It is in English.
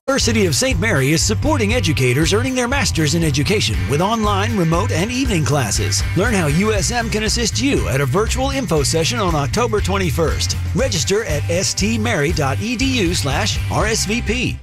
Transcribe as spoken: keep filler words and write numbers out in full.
University of Saint Mary is supporting educators earning their master's in education with online, remote, and evening classes. Learn how U S M can assist you at a virtual info session on October twenty-first. Register at stmary.edu slash RSVP.